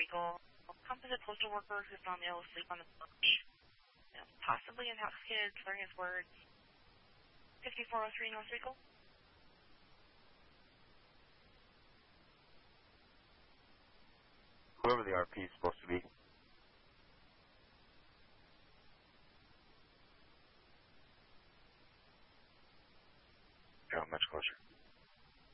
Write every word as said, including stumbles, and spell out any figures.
illegal. Composite postal worker who's not ill asleep on the porch. You know, possibly intoxicated, slurring his words. fifty-four oh three North Regal. Whoever the R P is supposed to be.